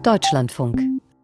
Deutschlandfunk.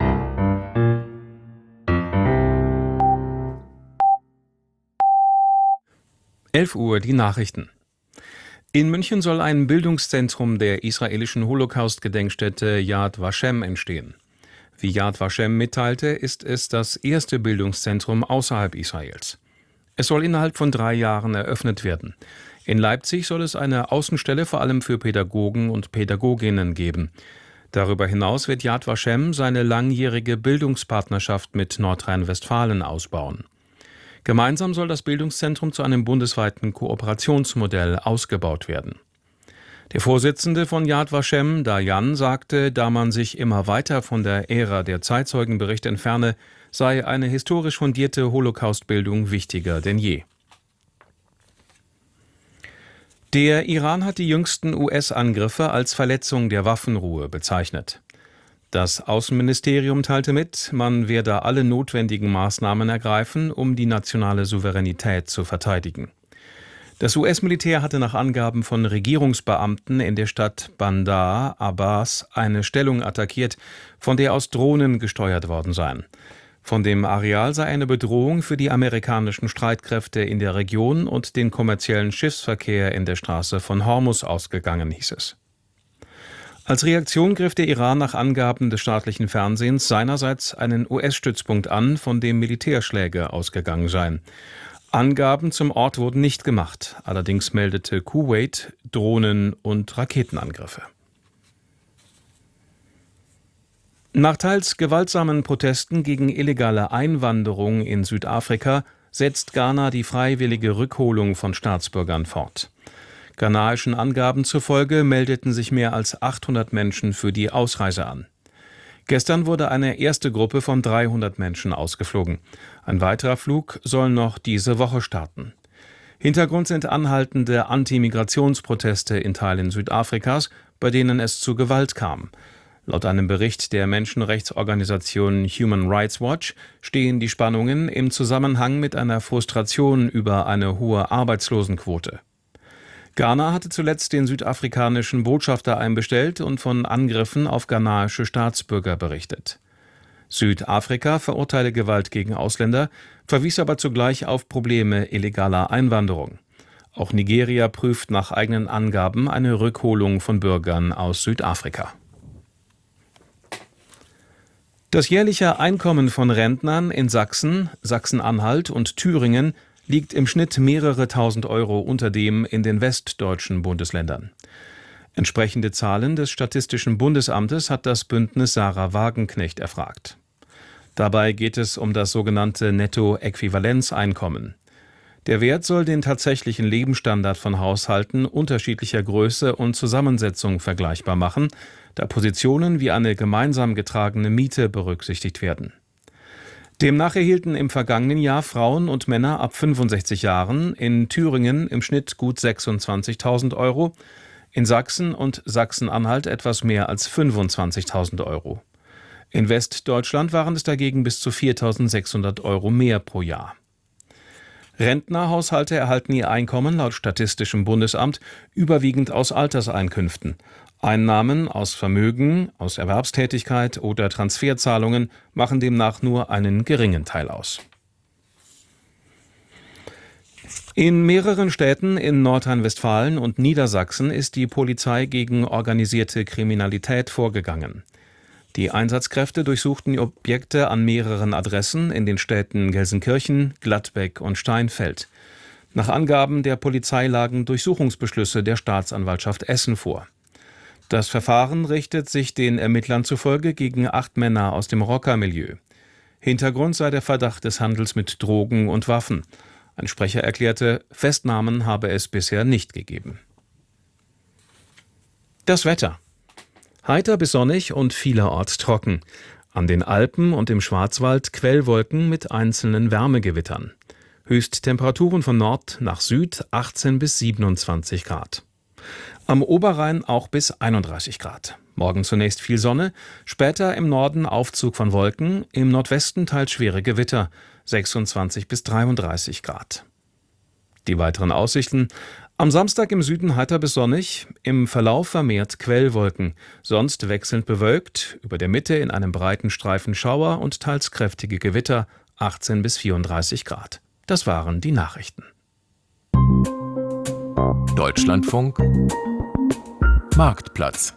Uhr die Nachrichten. In München soll ein Bildungszentrum der israelischen Holocaust-Gedenkstätte Yad Vashem entstehen. Wie Yad Vashem mitteilte, ist es das erste Bildungszentrum außerhalb Israels. Es soll innerhalb von 3 Jahren eröffnet werden. In Leipzig soll es eine Außenstelle vor allem für Pädagogen und Pädagoginnen geben. Darüber hinaus wird Yad Vashem seine langjährige Bildungspartnerschaft mit Nordrhein-Westfalen ausbauen. Gemeinsam soll das Bildungszentrum zu einem bundesweiten Kooperationsmodell ausgebaut werden. Der Vorsitzende von Yad Vashem, Dayan, sagte, da man sich immer weiter von der Ära der Zeitzeugenberichte entferne, sei eine historisch fundierte Holocaustbildung wichtiger denn je. Der Iran hat die jüngsten US-Angriffe als Verletzung der Waffenruhe bezeichnet. Das Außenministerium teilte mit, man werde alle notwendigen Maßnahmen ergreifen, um die nationale Souveränität zu verteidigen. Das US-Militär hatte nach Angaben von Regierungsbeamten in der Stadt Bandar Abbas eine Stellung attackiert, von der aus Drohnen gesteuert worden seien. Von dem Areal sei eine Bedrohung für die amerikanischen Streitkräfte in der Region und den kommerziellen Schiffsverkehr in der Straße von Hormuz ausgegangen, hieß es. Als Reaktion griff der Iran nach Angaben des staatlichen Fernsehens seinerseits einen US-Stützpunkt an, von dem Militärschläge ausgegangen seien. Angaben zum Ort wurden nicht gemacht, allerdings meldete Kuwait Drohnen- und Raketenangriffe. Nach teils gewaltsamen Protesten gegen illegale Einwanderung in Südafrika setzt Ghana die freiwillige Rückholung von Staatsbürgern fort. Ghanaischen Angaben zufolge meldeten sich mehr als 800 Menschen für die Ausreise an. Gestern wurde eine erste Gruppe von 300 Menschen ausgeflogen. Ein weiterer Flug soll noch diese Woche starten. Hintergrund sind anhaltende Anti-Migrationsproteste in Teilen Südafrikas, bei denen es zu Gewalt kam. Laut einem Bericht der Menschenrechtsorganisation Human Rights Watch stehen die Spannungen im Zusammenhang mit einer Frustration über eine hohe Arbeitslosenquote. Ghana hatte zuletzt den südafrikanischen Botschafter einbestellt und von Angriffen auf ghanaische Staatsbürger berichtet. Südafrika verurteile Gewalt gegen Ausländer, verwies aber zugleich auf Probleme illegaler Einwanderung. Auch Nigeria prüft nach eigenen Angaben eine Rückholung von Bürgern aus Südafrika. Das jährliche Einkommen von Rentnern in Sachsen, Sachsen-Anhalt und Thüringen liegt im Schnitt mehrere tausend Euro unter dem in den westdeutschen Bundesländern. Entsprechende Zahlen des Statistischen Bundesamtes hat das Bündnis Sarah Wagenknecht erfragt. Dabei geht es um das sogenannte Nettoäquivalenzeinkommen. Der Wert soll den tatsächlichen Lebensstandard von Haushalten unterschiedlicher Größe und Zusammensetzung vergleichbar machen, da Positionen wie eine gemeinsam getragene Miete berücksichtigt werden. Demnach erhielten im vergangenen Jahr Frauen und Männer ab 65 Jahren in Thüringen im Schnitt gut 26.000 Euro, in Sachsen und Sachsen-Anhalt etwas mehr als 25.000 Euro. In Westdeutschland waren es dagegen bis zu 4.600 Euro mehr pro Jahr. Rentnerhaushalte erhalten ihr Einkommen laut Statistischem Bundesamt überwiegend aus Alterseinkünften. Einnahmen aus Vermögen, aus Erwerbstätigkeit oder Transferzahlungen machen demnach nur einen geringen Teil aus. In mehreren Städten in Nordrhein-Westfalen und Niedersachsen ist die Polizei gegen organisierte Kriminalität vorgegangen. Die Einsatzkräfte durchsuchten Objekte an mehreren Adressen in den Städten Gelsenkirchen, Gladbeck und Steinfeld. Nach Angaben der Polizei lagen Durchsuchungsbeschlüsse der Staatsanwaltschaft Essen vor. Das Verfahren richtet sich den Ermittlern zufolge gegen 8 Männer aus dem Rockermilieu. Hintergrund sei der Verdacht des Handels mit Drogen und Waffen. Ein Sprecher erklärte, Festnahmen habe es bisher nicht gegeben. Das Wetter. Heiter bis sonnig und vielerorts trocken. An den Alpen und im Schwarzwald Quellwolken mit einzelnen Wärmegewittern. Höchsttemperaturen von Nord nach Süd 18 bis 27 Grad. Am Oberrhein auch bis 31 Grad. Morgen zunächst viel Sonne, später im Norden Aufzug von Wolken, im Nordwesten teils schwere Gewitter, 26 bis 33 Grad. Die weiteren Aussichten: Am Samstag im Süden heiter bis sonnig, im Verlauf vermehrt Quellwolken, sonst wechselnd bewölkt, über der Mitte in einem breiten Streifen Schauer und teils kräftige Gewitter, 18 bis 34 Grad. Das waren die Nachrichten. Deutschlandfunk Marktplatz.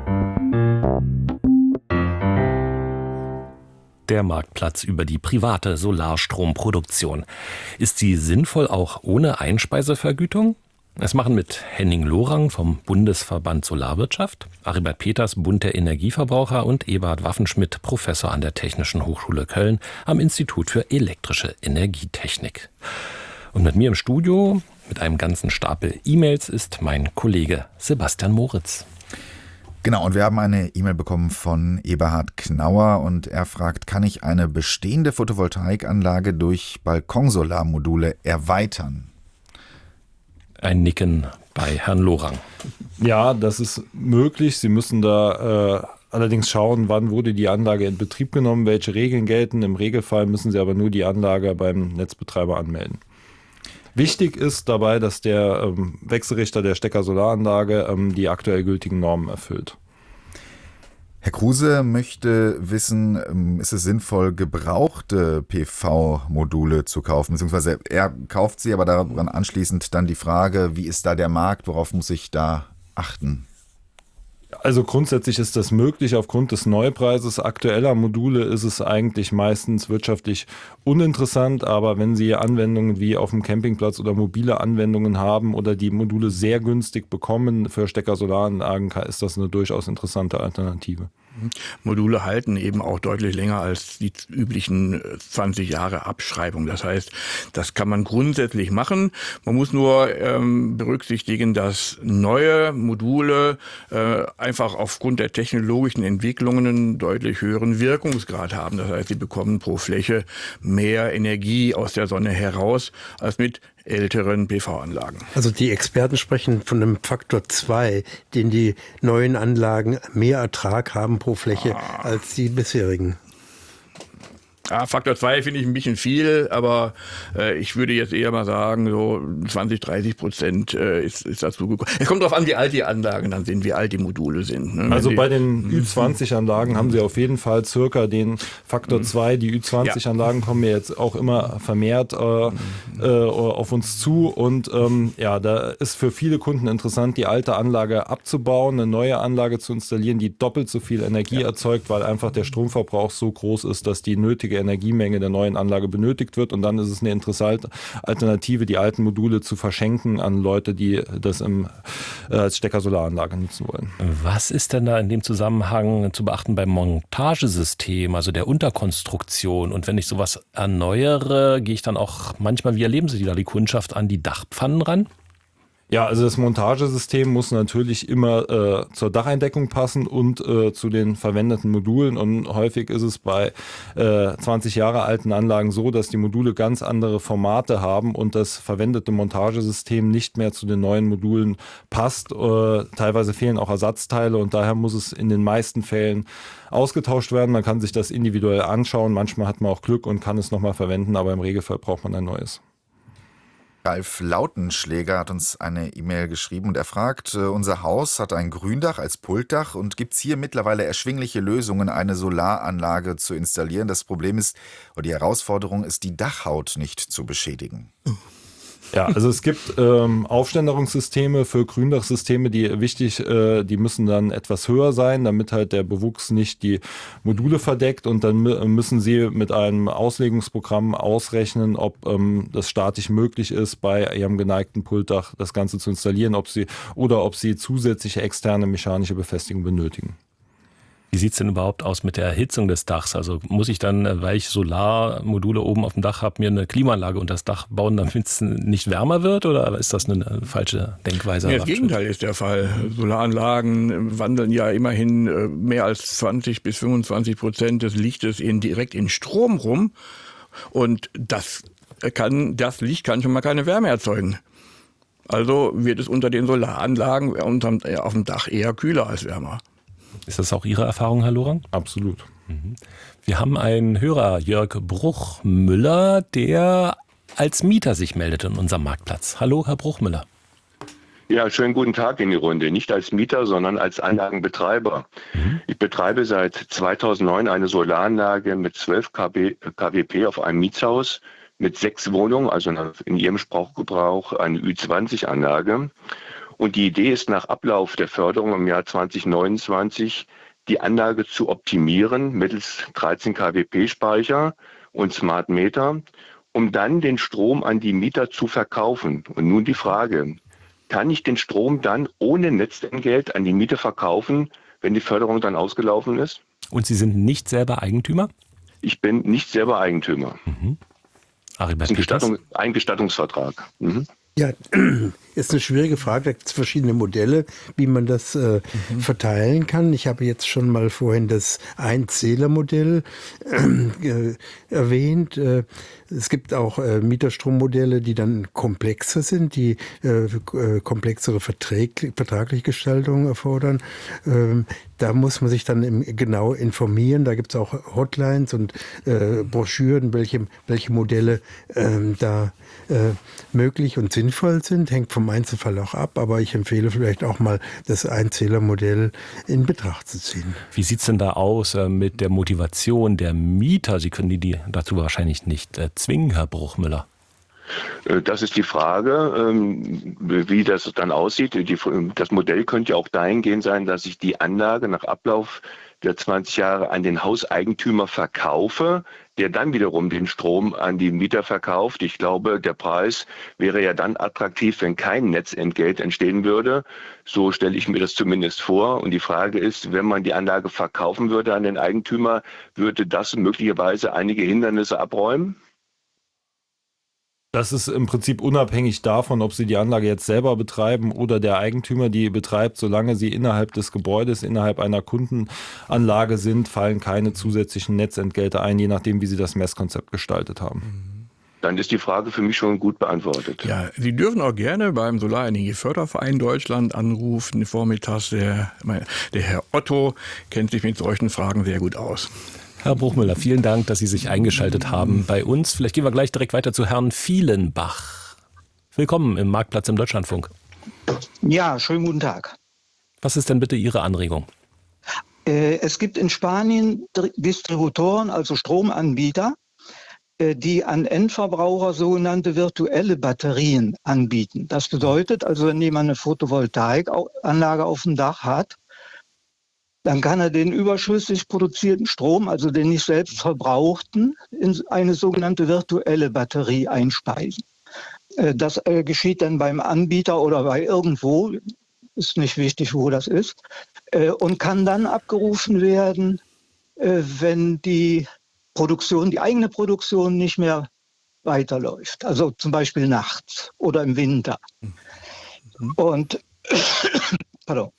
Der Marktplatz über die private Solarstromproduktion. Ist sie sinnvoll auch ohne Einspeisevergütung? Es machen mit Henning Lorang vom Bundesverband Solarwirtschaft, Aribert Peters, Bund der Energieverbraucher und Eberhard Waffenschmidt, Professor an der Technischen Hochschule Köln am Institut für elektrische Energietechnik. Und mit mir im Studio, mit einem ganzen Stapel E-Mails, ist mein Kollege Sebastian Moritz. Genau, und wir haben eine E-Mail bekommen von Eberhard Knauer und er fragt, kann ich eine bestehende Photovoltaikanlage durch Balkonsolarmodule erweitern? Ein Nicken bei Herrn Lorang. Ja, das ist möglich. Sie müssen da allerdings schauen, wann wurde die Anlage in Betrieb genommen, welche Regeln gelten. Im Regelfall müssen Sie aber nur die Anlage beim Netzbetreiber anmelden. Wichtig ist dabei, dass der Wechselrichter der Stecker-Solaranlage die aktuell gültigen Normen erfüllt. Herr Kruse möchte wissen, ist es sinnvoll, gebrauchte PV-Module zu kaufen? Beziehungsweise er kauft sie, aber daran anschließend dann die Frage, wie ist da der Markt, worauf muss ich da achten? Also grundsätzlich ist das möglich aufgrund des Neupreises aktueller Module ist es eigentlich meistens wirtschaftlich uninteressant, aber wenn Sie Anwendungen wie auf dem Campingplatz oder mobile Anwendungen haben oder die Module sehr günstig bekommen für Stecker-Solaranlagen, ist das eine durchaus interessante Alternative. Module halten eben auch deutlich länger als die üblichen 20 Jahre Abschreibung. Das heißt, das kann man grundsätzlich machen. Man muss nur berücksichtigen, dass neue Module einfach aufgrund der technologischen Entwicklungen einen deutlich höheren Wirkungsgrad haben. Das heißt, sie bekommen pro Fläche mehr Energie aus der Sonne heraus als mit älteren PV-Anlagen. Also die Experten sprechen von einem Faktor 2, den die neuen Anlagen mehr Ertrag haben pro Fläche als die bisherigen. Ja, Faktor 2 finde ich ein bisschen viel, aber ich würde jetzt eher mal sagen, so 20-30% ist dazu gekommen. Es kommt darauf an, wie alt die Anlagen dann sind, wie alt die Module sind. Ne? Also bei den Ü20-Anlagen haben Sie auf jeden Fall circa den Faktor 2. Die Ü20-Anlagen kommen ja jetzt auch immer vermehrt auf uns zu. Und da ist für viele Kunden interessant, die alte Anlage abzubauen, eine neue Anlage zu installieren, die doppelt so viel Energie erzeugt, weil einfach der Stromverbrauch so groß ist, dass die nötige Energiemenge der neuen Anlage benötigt wird. Und dann ist es eine interessante Alternative, die alten Module zu verschenken an Leute, die das als Stecker-Solaranlage nutzen wollen. Was ist denn da in dem Zusammenhang zu beachten beim Montagesystem, also der Unterkonstruktion? Und wenn ich sowas erneuere, gehe ich dann auch manchmal, wie erleben Sie da die Kundschaft, an die Dachpfannen ran? Ja, also das Montagesystem muss natürlich immer zur Dacheindeckung passen und zu den verwendeten Modulen. Und häufig ist es bei 20 Jahre alten Anlagen so, dass die Module ganz andere Formate haben und das verwendete Montagesystem nicht mehr zu den neuen Modulen passt. Teilweise fehlen auch Ersatzteile und daher muss es in den meisten Fällen ausgetauscht werden. Man kann sich das individuell anschauen. Manchmal hat man auch Glück und kann es nochmal verwenden, aber im Regelfall braucht man ein neues. Ralf Lautenschläger hat uns eine E-Mail geschrieben und er fragt, unser Haus hat ein Gründach als Pultdach und gibt es hier mittlerweile erschwingliche Lösungen, eine Solaranlage zu installieren. Das Problem ist, oder die Herausforderung ist, die Dachhaut nicht zu beschädigen. Ja, also es gibt Aufständerungssysteme für Gründachsysteme, die müssen dann etwas höher sein, damit halt der Bewuchs nicht die Module verdeckt und dann müssen Sie mit einem Auslegungsprogramm ausrechnen, ob das statisch möglich ist, bei Ihrem geneigten Pultdach das Ganze zu installieren, ob Sie zusätzliche externe mechanische Befestigung benötigen. Wie sieht es denn überhaupt aus mit der Erhitzung des Dachs? Also muss ich dann, weil ich Solarmodule oben auf dem Dach habe, mir eine Klimaanlage unter das Dach bauen, damit es nicht wärmer wird? Oder ist das eine falsche Denkweise? Nee, das Gegenteil ist der Fall. Solaranlagen wandeln ja immerhin mehr als 20-25% des Lichtes direkt in Strom rum. Und das Licht kann schon mal keine Wärme erzeugen. Also wird es unter den Solaranlagen auf dem Dach eher kühler als wärmer. Ist das auch Ihre Erfahrung, Herr Lorang? Absolut. Wir haben einen Hörer, Jörg Bruchmüller, der als Mieter sich meldet in unserem Marktplatz. Hallo, Herr Bruchmüller. Ja, schönen guten Tag in die Runde. Nicht als Mieter, sondern als Anlagenbetreiber. Ich betreibe seit 2009 eine Solaranlage mit 12 kWp auf einem Mietshaus mit 6 Wohnungen, also in Ihrem Sprachgebrauch eine Ü20-Anlage. Und die Idee ist, nach Ablauf der Förderung im Jahr 2029 die Anlage zu optimieren mittels 13 kWp Speicher und Smart Meter, um dann den Strom an die Mieter zu verkaufen. Und nun die Frage: Kann ich den Strom dann ohne Netzentgelt an die Mieter verkaufen, wenn die Förderung dann ausgelaufen ist? Und Sie sind nicht selber Eigentümer? Ich bin nicht selber Eigentümer. Aribert Das ist ein Gestattungsvertrag. Ja, ist eine schwierige Frage. Da gibt es verschiedene Modelle, wie man das verteilen kann. Ich habe jetzt schon mal vorhin das Einzählermodell erwähnt. Es gibt auch Mieterstrommodelle, die dann komplexer sind, die komplexere vertragliche Gestaltung erfordern. Da muss man sich dann genau informieren. Da gibt es auch Hotlines und Broschüren, welche Modelle da möglich und sinnvoll sind. Hängt vom Einzelfall auch ab, aber ich empfehle vielleicht auch mal das Einzählermodell in Betracht zu ziehen. Wie sieht es denn da aus mit der Motivation der Mieter? Sie können die dazu wahrscheinlich nicht zwingen, Herr Bruchmüller. Das ist die Frage, wie das dann aussieht. Das Modell könnte ja auch dahingehend sein, dass ich die Anlage nach Ablauf der 20 Jahre an den Hauseigentümer verkaufe, der dann wiederum den Strom an die Mieter verkauft. Ich glaube, der Preis wäre ja dann attraktiv, wenn kein Netzentgelt entstehen würde. So stelle ich mir das zumindest vor. Und die Frage ist, wenn man die Anlage verkaufen würde an den Eigentümer, würde das möglicherweise einige Hindernisse abräumen? Das ist im Prinzip unabhängig davon, ob Sie die Anlage jetzt selber betreiben oder der Eigentümer die betreibt. Solange Sie innerhalb des Gebäudes, innerhalb einer Kundenanlage sind, fallen keine zusätzlichen Netzentgelte ein, je nachdem, wie Sie das Messkonzept gestaltet haben. Dann ist die Frage für mich schon gut beantwortet. Ja, Sie dürfen auch gerne beim Solarenergieförderverein Deutschland anrufen. Vormittags der Herr Otto kennt sich mit solchen Fragen sehr gut aus. Herr Bruchmüller, vielen Dank, dass Sie sich eingeschaltet haben bei uns. Vielleicht gehen wir gleich direkt weiter zu Herrn Vielenbach. Willkommen im Marktplatz im Deutschlandfunk. Ja, schönen guten Tag. Was ist denn bitte Ihre Anregung? Es gibt in Spanien Distributoren, also Stromanbieter, die an Endverbraucher sogenannte virtuelle Batterien anbieten. Das bedeutet also, wenn jemand eine Photovoltaikanlage auf dem Dach hat, dann kann er den überschüssig produzierten Strom, also den nicht selbst verbrauchten, in eine sogenannte virtuelle Batterie einspeisen. Das geschieht dann beim Anbieter oder bei irgendwo, ist nicht wichtig, wo das ist, und kann dann abgerufen werden, wenn die eigene Produktion nicht mehr weiterläuft. Also zum Beispiel nachts oder im Winter. Und pardon.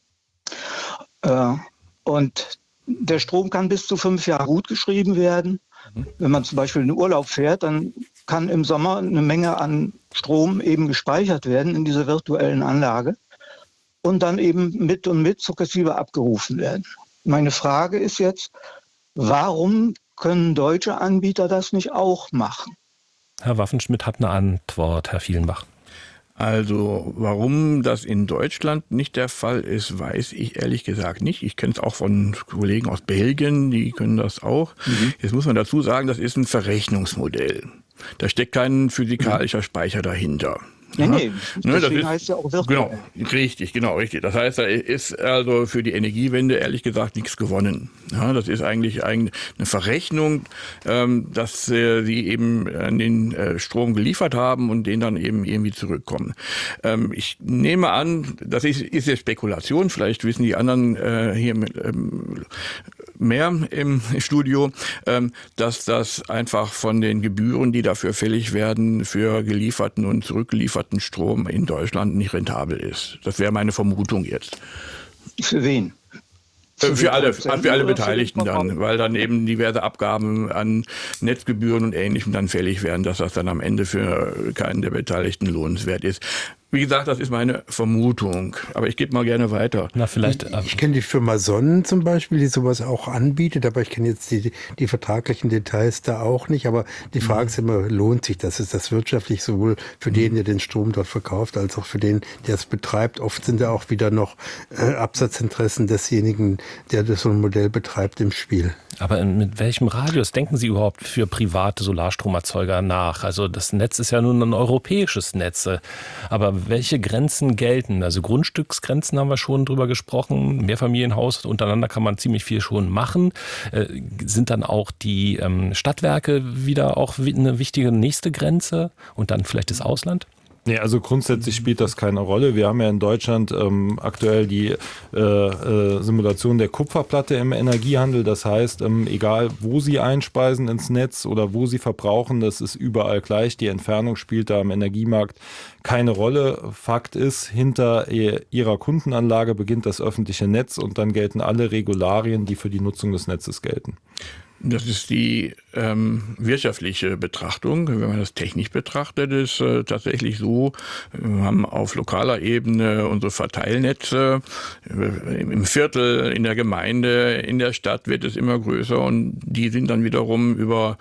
Und der Strom kann bis zu 5 Jahre gut geschrieben werden. Wenn man zum Beispiel in den Urlaub fährt, dann kann im Sommer eine Menge an Strom eben gespeichert werden in dieser virtuellen Anlage und dann eben mit sukzessive abgerufen werden. Meine Frage ist jetzt, warum können deutsche Anbieter das nicht auch machen? Herr Waffenschmidt hat eine Antwort, Herr Vielenbach. Also warum das in Deutschland nicht der Fall ist, weiß ich ehrlich gesagt nicht. Ich kenne es auch von Kollegen aus Belgien, die können das auch. Jetzt muss man dazu sagen, das ist ein Verrechnungsmodell. Da steckt kein physikalischer Speicher dahinter. Nee, das heißt ja auch virtuell. Genau, richtig. Das heißt, da ist also für die Energiewende ehrlich gesagt nichts gewonnen. Ja, das ist eigentlich eine Verrechnung, dass sie eben den Strom geliefert haben und den dann eben irgendwie zurückkommen. Ich nehme an, das ist ja Spekulation, vielleicht wissen die anderen hier mehr im Studio, dass das einfach von den Gebühren, die dafür fällig werden, für gelieferten und zurückgelieferten Strom in Deutschland nicht rentabel ist. Das wäre meine Vermutung jetzt. Für wen? Für alle Beteiligten dann, weil dann eben diverse Abgaben an Netzgebühren und Ähnlichem dann fällig werden, dass das dann am Ende für keinen der Beteiligten lohnenswert ist. Wie gesagt, das ist meine Vermutung, aber ich gebe mal gerne weiter. Na, vielleicht. Ich kenne die Firma Sonnen zum Beispiel, die sowas auch anbietet, aber ich kenne jetzt die vertraglichen Details da auch nicht. Aber die Frage ist immer, lohnt sich das? Ist das wirtschaftlich sowohl für den, der den Strom dort verkauft, als auch für den, der es betreibt? Oft sind da auch wieder noch Absatzinteressen desjenigen, der das so ein Modell betreibt, im Spiel. Aber mit welchem Radius denken Sie überhaupt für private Solarstromerzeuger nach? Also das Netz ist ja nun ein europäisches Netz. Aber welche Grenzen gelten? Also Grundstücksgrenzen haben wir schon drüber gesprochen. Mehrfamilienhaus untereinander kann man ziemlich viel schon machen. Sind dann auch die Stadtwerke wieder auch eine wichtige nächste Grenze und dann vielleicht das Ausland? Nee, also grundsätzlich spielt das keine Rolle. Wir haben ja in Deutschland aktuell die Simulation der Kupferplatte im Energiehandel. Das heißt, egal wo Sie einspeisen ins Netz oder wo Sie verbrauchen, das ist überall gleich. Die Entfernung spielt da im Energiemarkt keine Rolle. Fakt ist, hinter Ihrer Kundenanlage beginnt das öffentliche Netz und dann gelten alle Regularien, die für die Nutzung des Netzes gelten. Das ist die wirtschaftliche Betrachtung. Wenn man das technisch betrachtet, ist tatsächlich so, wir haben auf lokaler Ebene unsere Verteilnetze. Im Viertel, in der Gemeinde, in der Stadt wird es immer größer und die sind dann wiederum über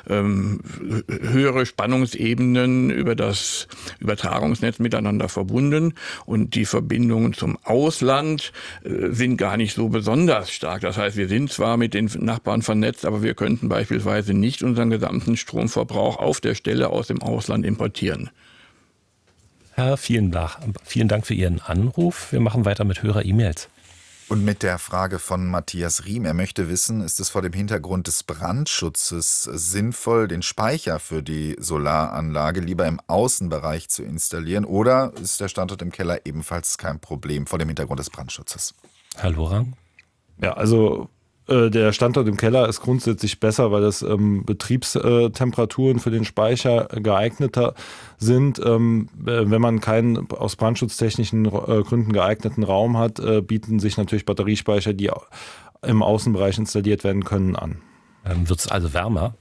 höhere Spannungsebenen, über das Übertragungsnetz miteinander verbunden und die Verbindungen zum Ausland sind gar nicht so besonders stark. Das heißt, wir sind zwar mit den Nachbarn vernetzt, aber wir könnten beispielsweise nicht unseren gesamten Stromverbrauch auf der Stelle aus dem Ausland importieren. Herr, vielen Dank für Ihren Anruf. Wir machen weiter mit Hörer-E-Mails. Und mit der Frage von Matthias Riem. Er möchte wissen, ist es vor dem Hintergrund des Brandschutzes sinnvoll, den Speicher für die Solaranlage lieber im Außenbereich zu installieren? Oder ist der Standort im Keller ebenfalls kein Problem vor dem Hintergrund des Brandschutzes? Herr Lorang? Ja, also der Standort im Keller ist grundsätzlich besser, weil das Betriebstemperaturen für den Speicher geeigneter sind. Wenn man keinen aus brandschutztechnischen Gründen geeigneten Raum hat, bieten sich natürlich Batteriespeicher, die im Außenbereich installiert werden können, an. Wird es also wärmer?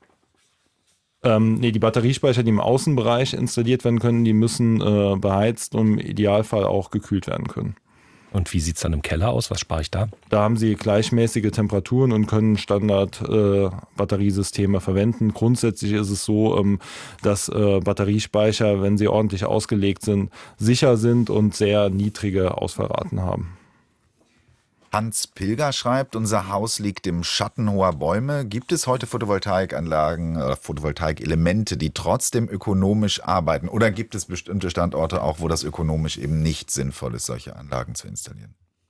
Die Batteriespeicher, die im Außenbereich installiert werden können, die müssen beheizt und im Idealfall auch gekühlt werden können. Und wie sieht es dann im Keller aus? Was spare ich da? Da haben Sie gleichmäßige Temperaturen und können Standard-Batteriesysteme verwenden. Grundsätzlich ist es so, dass Batteriespeicher, wenn sie ordentlich ausgelegt sind, sicher sind und sehr niedrige Ausfallraten haben. Hans Pilger schreibt, unser Haus liegt im Schatten hoher Bäume. Gibt es heute Photovoltaikanlagen oder Photovoltaikelemente, die trotzdem ökonomisch arbeiten? Oder gibt es bestimmte Standorte auch, wo das ökonomisch eben nicht sinnvoll ist, solche Anlagen zu installieren?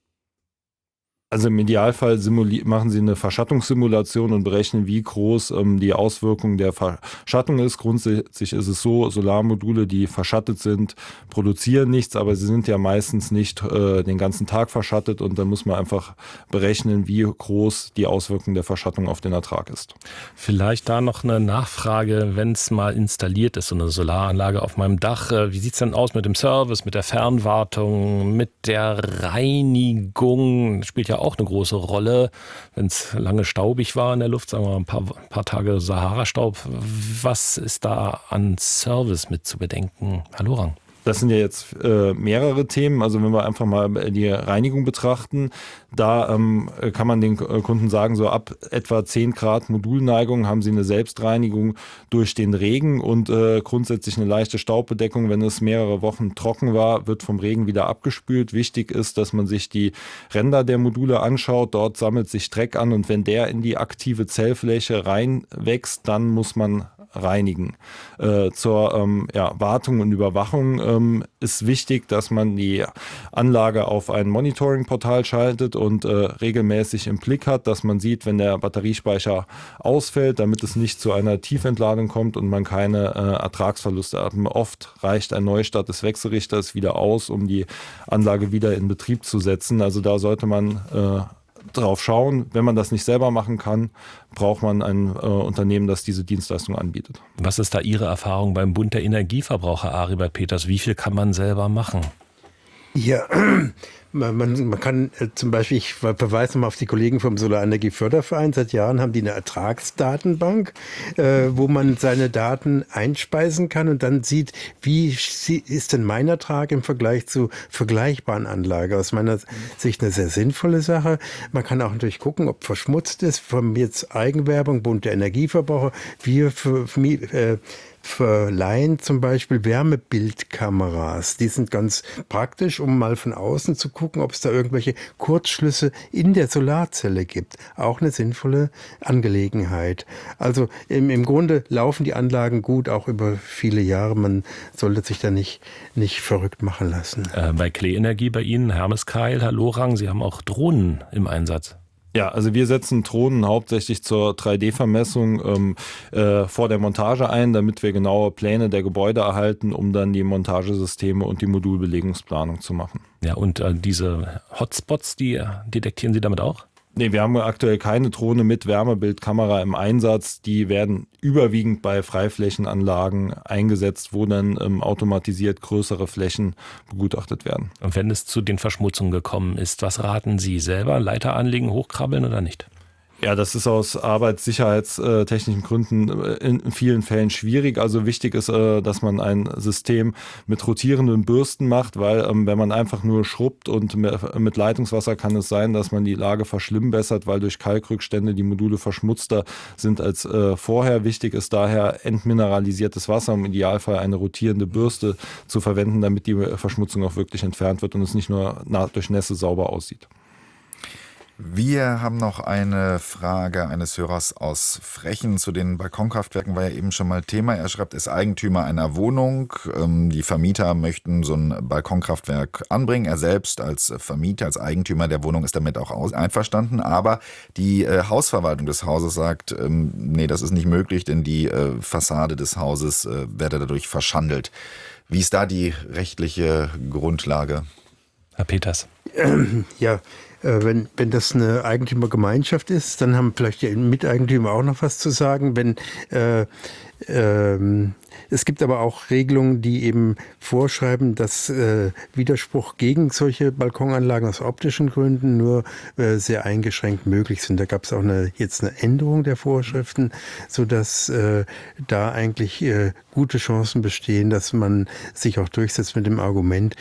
Also im Idealfall machen Sie eine Verschattungssimulation und berechnen, wie groß die Auswirkung der Verschattung ist. Grundsätzlich ist es so, Solarmodule, die verschattet sind, produzieren nichts, aber sie sind ja meistens nicht den ganzen Tag verschattet und dann muss man einfach berechnen, wie groß die Auswirkung der Verschattung auf den Ertrag ist. Vielleicht da noch eine Nachfrage, wenn es mal installiert ist, so eine Solaranlage auf meinem Dach. Wie sieht es denn aus mit dem Service, mit der Fernwartung, mit der Reinigung? Das spielt ja auch eine große Rolle, wenn es lange staubig war in der Luft, sagen wir mal ein paar Tage Sahara-Staub. Was ist da an Service mit zu bedenken? Herr Lorang? Das sind ja jetzt mehrere Themen. Also wenn wir einfach mal die Reinigung betrachten, da kann man den Kunden sagen, so ab etwa 10 Grad Modulneigung haben sie eine Selbstreinigung durch den Regen und grundsätzlich eine leichte Staubbedeckung. Wenn es mehrere Wochen trocken war, wird vom Regen wieder abgespült. Wichtig ist, dass man sich die Ränder der Module anschaut. Dort sammelt sich Dreck an und wenn der in die aktive Zellfläche reinwächst, dann muss man reinigen. Zur Wartung und Überwachung ist wichtig, dass man die Anlage auf ein Monitoring-Portal schaltet und regelmäßig im Blick hat, dass man sieht, wenn der Batteriespeicher ausfällt, damit es nicht zu einer Tiefentladung kommt und man keine Ertragsverluste hat. Oft reicht ein Neustart des Wechselrichters wieder aus, um die Anlage wieder in Betrieb zu setzen. Also da sollte man drauf schauen. Wenn man das nicht selber machen kann, braucht man ein Unternehmen, das diese Dienstleistung anbietet. Was ist da Ihre Erfahrung beim Bund der Energieverbraucher, Aribert Peters? Wie viel kann man selber machen? Ja, man kann zum Beispiel, ich verweise mal auf die Kollegen vom Solarenergieförderverein, seit Jahren haben die eine Ertragsdatenbank, wo man seine Daten einspeisen kann und dann sieht, wie ist denn mein Ertrag im Vergleich zu vergleichbaren Anlagen. Aus meiner Sicht eine sehr sinnvolle Sache. Man kann auch natürlich gucken, ob verschmutzt ist, von jetzt Eigenwerbung, Bund der Energieverbraucher. Wir verleihen zum Beispiel Wärmebildkameras. Die sind ganz praktisch, um mal von außen zu gucken, ob es da irgendwelche Kurzschlüsse in der Solarzelle gibt. Auch eine sinnvolle Angelegenheit. Also im Grunde laufen die Anlagen gut, auch über viele Jahre. Man sollte sich da nicht verrückt machen lassen. Bei Klee-Energie bei Ihnen, Hermes Keil, Herr Lorang, Sie haben auch Drohnen im Einsatz. Ja, also wir setzen Drohnen hauptsächlich zur 3D-Vermessung vor der Montage ein, damit wir genaue Pläne der Gebäude erhalten, um dann die Montagesysteme und die Modulbelegungsplanung zu machen. Ja, und diese Hotspots, die detektieren Sie damit auch? Nee, wir haben aktuell keine Drohne mit Wärmebildkamera im Einsatz. Die werden überwiegend bei Freiflächenanlagen eingesetzt, wo dann automatisiert größere Flächen begutachtet werden. Und wenn es zu den Verschmutzungen gekommen ist, was raten Sie selber? Leiter anlegen, hochkrabbeln oder nicht? Ja, das ist aus arbeitssicherheitstechnischen Gründen in vielen Fällen schwierig. Also wichtig ist, dass man ein System mit rotierenden Bürsten macht, weil wenn man einfach nur schrubbt und mit Leitungswasser kann es sein, dass man die Lage verschlimmbessert, weil durch Kalkrückstände die Module verschmutzter sind als vorher. Wichtig ist daher entmineralisiertes Wasser, im Idealfall eine rotierende Bürste zu verwenden, damit die Verschmutzung auch wirklich entfernt wird und es nicht nur durch Nässe sauber aussieht. Wir haben noch eine Frage eines Hörers aus Frechen zu den Balkonkraftwerken, war ja eben schon mal Thema. Er schreibt, er ist Eigentümer einer Wohnung. Die Vermieter möchten so ein Balkonkraftwerk anbringen. Er selbst als Vermieter, als Eigentümer der Wohnung ist damit auch einverstanden. Aber die Hausverwaltung des Hauses sagt, nee, das ist nicht möglich, denn die Fassade des Hauses werde dadurch verschandelt. Wie ist da die rechtliche Grundlage? Herr Peters. Ja, wenn das eine Eigentümergemeinschaft ist, dann haben vielleicht die Miteigentümer auch noch was zu sagen. Es gibt aber auch Regelungen, die eben vorschreiben, dass Widerspruch gegen solche Balkonanlagen aus optischen Gründen nur sehr eingeschränkt möglich sind. Da gab es auch jetzt eine Änderung der Vorschriften, sodass da eigentlich gute Chancen bestehen, dass man sich auch durchsetzt mit dem Argument,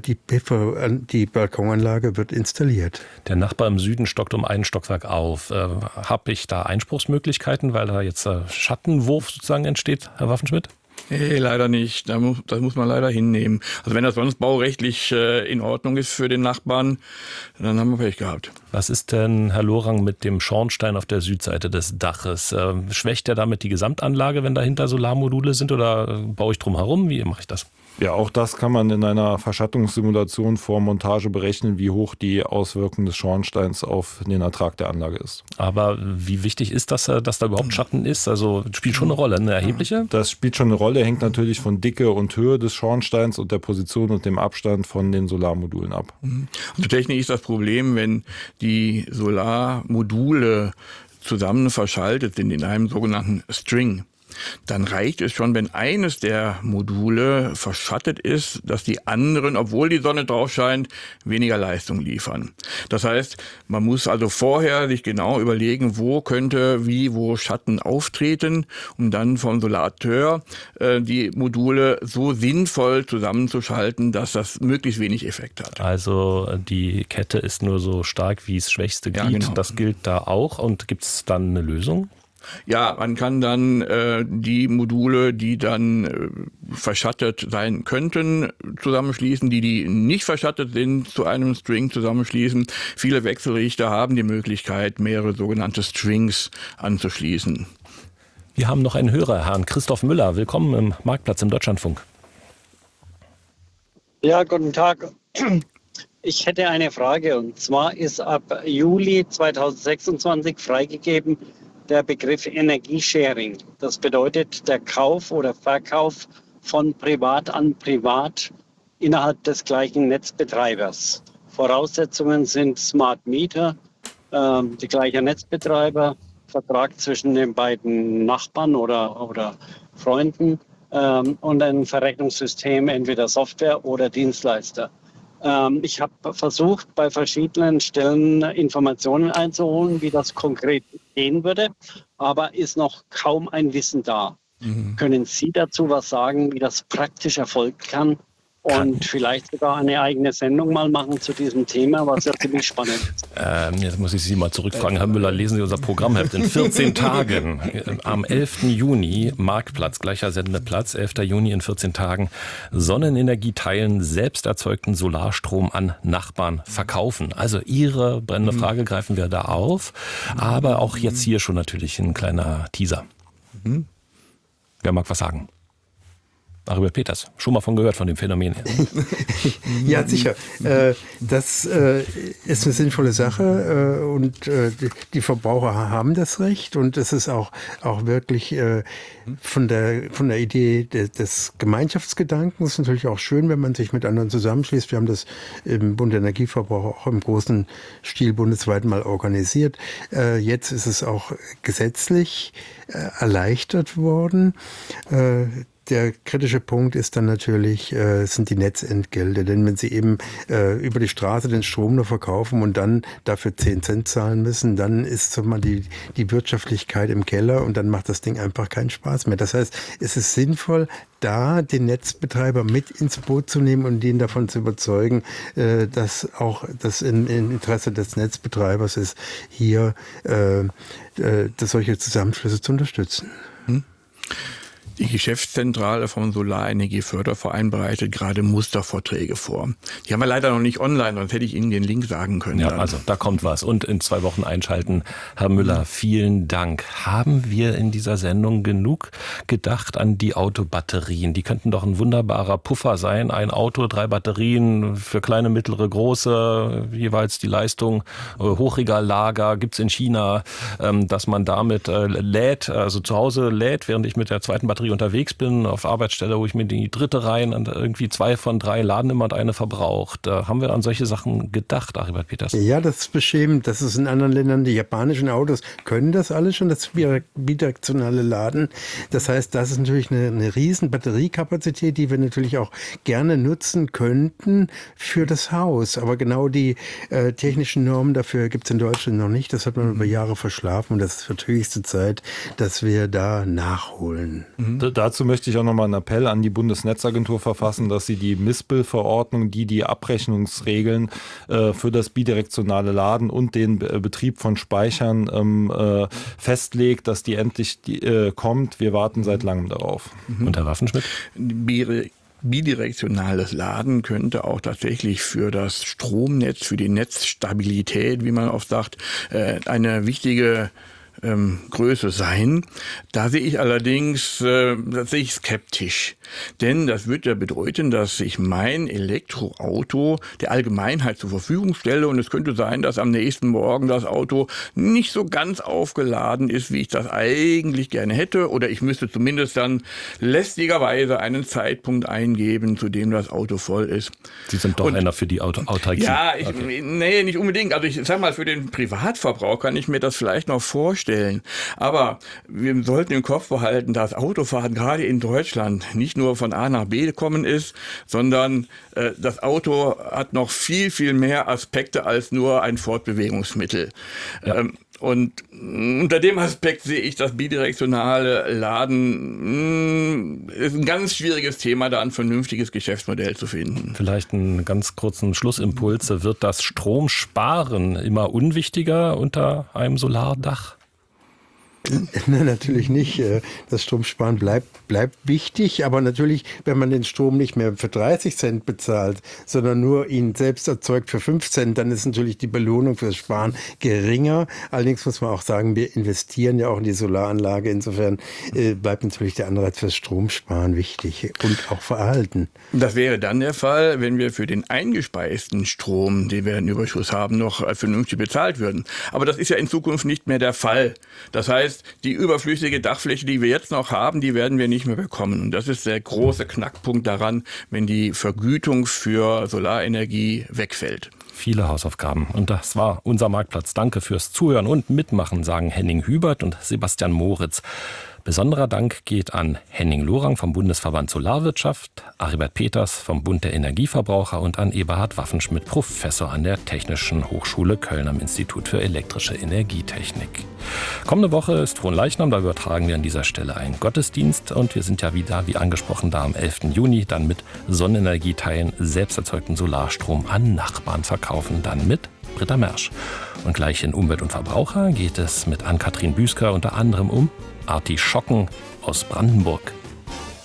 die Balkonanlage wird installiert. Der Nachbar im Süden stockt um einen Stockwerk auf. Habe ich da Einspruchsmöglichkeiten, weil da jetzt Schattenwurf sozusagen entsteht, Herr Waffenschmidt? Nee, leider nicht. Das muss man leider hinnehmen. Also wenn das sonst baurechtlich in Ordnung ist für den Nachbarn, dann haben wir Pech gehabt. Was ist denn, Herr Lorang, mit dem Schornstein auf der Südseite des Daches? Schwächt der damit die Gesamtanlage, wenn dahinter Solarmodule sind, oder baue ich drum herum? Wie mache ich das? Ja, auch das kann man in einer Verschattungssimulation vor Montage berechnen, wie hoch die Auswirkung des Schornsteins auf den Ertrag der Anlage ist. Aber wie wichtig ist das, dass da überhaupt Schatten ist? Also spielt schon eine Rolle, eine erhebliche? Das spielt schon eine Rolle, hängt natürlich von Dicke und Höhe des Schornsteins und der Position und dem Abstand von den Solarmodulen ab. Also technisch ist das Problem, wenn die Solarmodule zusammen verschaltet sind in einem sogenannten String. Dann reicht es schon, wenn eines der Module verschattet ist, dass die anderen, obwohl die Sonne drauf scheint, weniger Leistung liefern. Das heißt, man muss also vorher sich genau überlegen, wo Schatten auftreten, um dann vom Solateur die Module so sinnvoll zusammenzuschalten, dass das möglichst wenig Effekt hat. Also die Kette ist nur so stark wie das schwächste Glied. Ja, genau. Das gilt da auch. Und gibt es dann eine Lösung? Ja, man kann dann die Module, die dann verschattet sein könnten, zusammenschließen, die nicht verschattet sind, zu einem String zusammenschließen. Viele Wechselrichter haben die Möglichkeit, mehrere sogenannte Strings anzuschließen. Wir haben noch einen Hörer, Herrn Christoph Müller. Willkommen im Marktplatz im Deutschlandfunk. Ja, guten Tag. Ich hätte eine Frage, und zwar ist ab Juli 2026 freigegeben der Begriff Energiesharing. Das bedeutet der Kauf oder Verkauf von Privat an Privat innerhalb des gleichen Netzbetreibers. Voraussetzungen sind Smart Meter, die gleiche Netzbetreiber, Vertrag zwischen den beiden Nachbarn oder Freunden und ein Verrechnungssystem, entweder Software oder Dienstleister. Ich habe versucht, bei verschiedenen Stellen Informationen einzuholen, wie das konkret gehen würde, aber ist noch kaum ein Wissen da. Können Sie dazu was sagen, wie das praktisch erfolgen kann? Und vielleicht sogar eine eigene Sendung mal machen zu diesem Thema, was ja ziemlich spannend ist. Jetzt muss ich Sie mal zurückfragen. Herr Müller, lesen Sie unser Programmheft. In 14 Tagen, am 11. Juni, Marktplatz, gleicher Sendeplatz, 11. Juni in 14 Tagen, Sonnenenergie teilen, selbst erzeugten Solarstrom an Nachbarn verkaufen. Also Ihre brennende Frage greifen wir da auf. Aber auch jetzt hier schon natürlich ein kleiner Teaser. Wer mag was sagen? Aribert Peters, schon mal von gehört, von dem Phänomen. Ja, sicher. Das ist eine sinnvolle Sache und die Verbraucher haben das Recht und es ist auch wirklich von der Idee des Gemeinschaftsgedankens natürlich auch schön, wenn man sich mit anderen zusammenschließt. Wir haben das im Bund der Energieverbraucher auch im großen Stil bundesweit mal organisiert. Jetzt ist es auch gesetzlich erleichtert worden. Der kritische Punkt ist dann natürlich, sind die Netzentgelte. Denn wenn Sie eben über die Straße den Strom nur verkaufen und dann dafür 10 Cent zahlen müssen, dann ist so mal die Wirtschaftlichkeit im Keller und dann macht das Ding einfach keinen Spaß mehr. Das heißt, es ist sinnvoll, da den Netzbetreiber mit ins Boot zu nehmen und den davon zu überzeugen, dass auch das im Interesse des Netzbetreibers ist, hier solche Zusammenschlüsse zu unterstützen. Die Geschäftszentrale vom Solarenergieförderverein bereitet gerade Mustervorträge vor. Die haben wir leider noch nicht online, sonst hätte ich Ihnen den Link sagen können. Ja, also da kommt was. Und in 2 Wochen einschalten. Herr Müller, vielen Dank. Haben wir in dieser Sendung genug gedacht an die Autobatterien? Die könnten doch ein wunderbarer Puffer sein. Ein Auto, 3 Batterien für kleine, mittlere, große, jeweils die Leistung. Hochregallager gibt's in China, dass man damit lädt, also zu Hause lädt, während ich mit der zweiten Batterie unterwegs bin, auf Arbeitsstelle, wo ich mir die dritte rein und irgendwie 2 von 3 laden immer und eine verbraucht. Da haben wir an solche Sachen gedacht, Aribert Peters. Ja, das ist beschämend. Das ist in anderen Ländern, die japanischen Autos können das alle schon, das bidirektionale Laden. Das heißt, das ist natürlich eine riesen Batteriekapazität, die wir natürlich auch gerne nutzen könnten für das Haus. Aber genau die technischen Normen dafür gibt es in Deutschland noch nicht. Das hat man über Jahre verschlafen und das wird höchste Zeit, dass wir da nachholen. Dazu möchte ich auch nochmal einen Appell an die Bundesnetzagentur verfassen, dass sie die Mispel-Verordnung, die Abrechnungsregeln für das bidirektionale Laden und den Betrieb von Speichern festlegt, dass die endlich kommt. Wir warten seit langem darauf. Und Herr Waffenschmidt? Bidirektionales Laden könnte auch tatsächlich für das Stromnetz, für die Netzstabilität, wie man oft sagt, eine wichtige Größe sein. Da sehe ich allerdings, das sehe ich skeptisch. Denn das würde ja bedeuten, dass ich mein Elektroauto der Allgemeinheit zur Verfügung stelle und es könnte sein, dass am nächsten Morgen das Auto nicht so ganz aufgeladen ist, wie ich das eigentlich gerne hätte, oder ich müsste zumindest dann lästigerweise einen Zeitpunkt eingeben, zu dem das Auto voll ist. Sie sind doch einer für die Autarkie. Ja, nee, nicht unbedingt. Also ich sag mal, für den Privatverbrauch kann ich mir das vielleicht noch vorstellen. Aber wir sollten im Kopf behalten, dass Autofahren gerade in Deutschland nicht nur von A nach B gekommen ist, sondern das Auto hat noch viel, viel mehr Aspekte als nur ein Fortbewegungsmittel. Ja. Und unter dem Aspekt sehe ich das bidirektionale Laden ist ein ganz schwieriges Thema, da ein vernünftiges Geschäftsmodell zu finden. Vielleicht einen ganz kurzen Schlussimpuls. Wird das Stromsparen immer unwichtiger unter einem Solardach? Nein, natürlich nicht. Das Stromsparen bleibt wichtig, aber natürlich, wenn man den Strom nicht mehr für 30 Cent bezahlt, sondern nur ihn selbst erzeugt für 5 Cent, dann ist natürlich die Belohnung fürs Sparen geringer. Allerdings muss man auch sagen, wir investieren ja auch in die Solaranlage. Insofern bleibt natürlich der Anreiz fürs Stromsparen wichtig und auch verhalten. Das wäre dann der Fall, wenn wir für den eingespeisten Strom, den wir in Überschuss haben, noch vernünftig bezahlt würden. Aber das ist ja in Zukunft nicht mehr der Fall. Das heißt, die überflüssige Dachfläche, die wir jetzt noch haben, die werden wir nicht mehr bekommen. Und das ist der große Knackpunkt daran, wenn die Vergütung für Solarenergie wegfällt. Viele Hausaufgaben. Und das war unser Marktplatz. Danke fürs Zuhören und Mitmachen, sagen Henning Hubert und Sebastian Moritz. Besonderer Dank geht an Henning Lorang vom Bundesverband Solarwirtschaft, Aribert Peters vom Bund der Energieverbraucher und an Eberhard Waffenschmidt, Professor an der Technischen Hochschule Köln am Institut für elektrische Energietechnik. Kommende Woche ist Fronleichnam, da übertragen wir an dieser Stelle einen Gottesdienst und wir sind ja wieder, wie angesprochen, da am 11. Juni dann mit Sonnenenergieteilen selbst erzeugten Solarstrom an Nachbarn verkaufen, dann mit Britta Mersch. Und gleich in Umwelt und Verbraucher geht es mit Ann-Kathrin Büsker unter anderem um Artischocken aus Brandenburg.